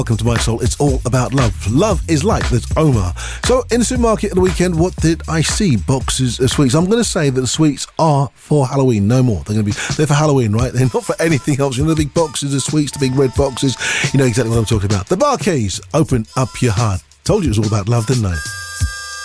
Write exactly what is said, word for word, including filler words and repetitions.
Welcome to My Soul. It's all about love. Love is like. There's Omar. So, in the supermarket at the weekend, what did I see? Boxes of sweets. I'm going to say that the sweets are for Halloween. No more. They're going to be. They're for Halloween, right? They're not for anything else. You know the big boxes of sweets, the big red boxes. You know exactly what I'm talking about. The Bar Keys. Open up your heart. Told you it was all about love, didn't I?